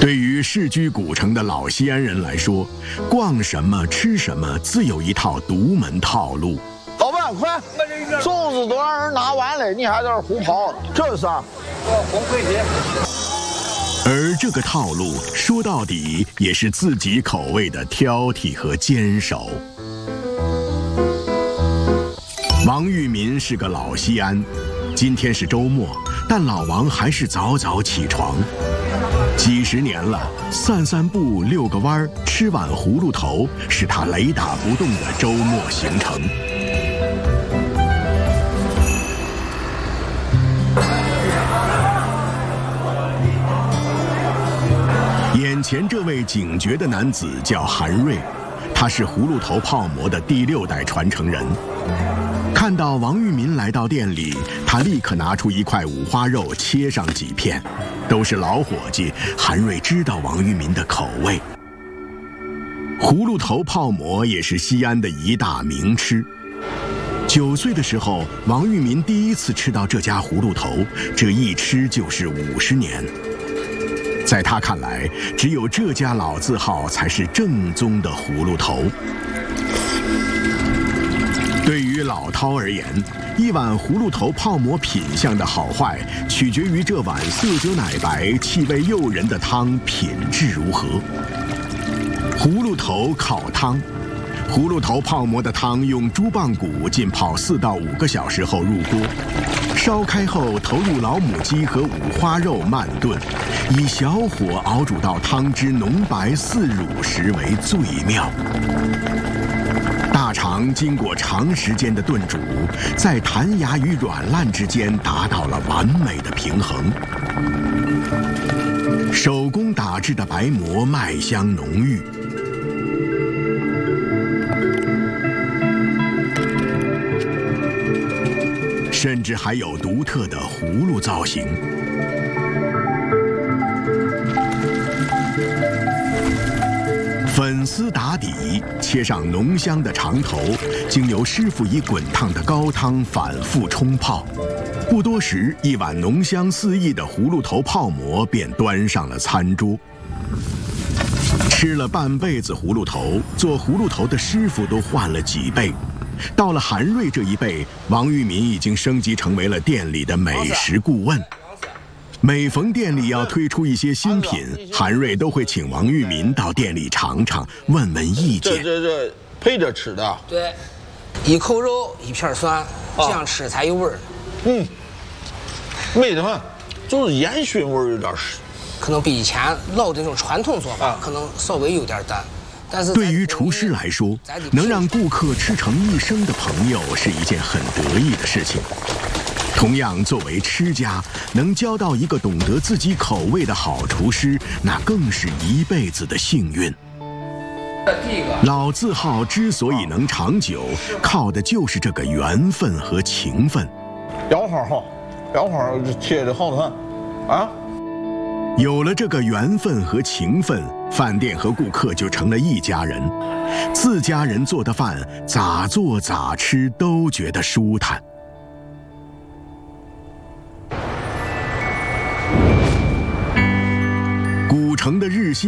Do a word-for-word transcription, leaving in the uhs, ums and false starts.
对于世居古城的老西安人来说，逛什么吃什么自有一套独门套路。 老板，快，粽子都让人拿完了，你还在这胡跑，这是啥？ 红桂皮。 而这个套路说到底也是自己口味的挑剔和坚守。王玉民是个老西安，今天是周末，但老王还是早早起床。几十年了，散散步、遛个弯儿、吃碗葫芦头，是他雷打不动的周末行程。眼前这位警觉的男子叫韩瑞，他是葫芦头泡馍的第六代传承人。看到王玉民来到店里，他立刻拿出一块五花肉，切上几片。都是老伙计，韩瑞知道王玉民的口味。葫芦头泡馍也是西安的一大名吃。九岁的时候，王玉民第一次吃到这家葫芦头，这一吃就是五十年。在他看来，只有这家老字号才是正宗的葫芦头。对于老饕而言，一碗葫芦头泡馍品相的好坏，取决于这碗色泽奶白、气味诱人的汤品质如何。葫芦头靠汤，葫芦头泡馍的汤用猪棒骨浸泡四到五个小时后入锅，烧开后投入老母鸡和五花肉慢炖，以小火熬煮到汤汁浓白似乳时为最妙。大肠经过长时间的炖煮，在弹牙与软烂之间达到了完美的平衡。手工打制的白馍麦香浓郁，甚至还有独特的葫芦造型。粉丝打底，切上浓香的肠头，经由师傅以滚烫的高汤反复冲泡。不多时，一碗浓香四溢的葫芦头泡馍便端上了餐桌。吃了半辈子葫芦头，做葫芦头的师傅都换了几辈。到了韩瑞这一辈，王玉民已经升级成为了店里的美食顾问。每逢店里要推出一些新品，韩瑞都会请王玉民到店里尝尝，问问意见。 这这这配着吃的。 对，一口肉一片蒜，这样吃才有味儿。 嗯，没得饭，就是烟熏味儿有点是。 可能比以前老的那种传统做法，啊、可能稍微有点淡。但是对于厨师来说，能让顾客吃成一生的朋友是一件很得意的事情。同样，作为吃家，能交到一个懂得自己口味的好厨师，那更是一辈子的幸运。老字号之所以能长久，靠的就是这个缘分和情分。 摇好好，摇好切的好看，啊！ 有了这个缘分和情分，饭店和顾客就成了一家人。自家人做的饭，咋做咋吃都觉得舒坦。古城的日新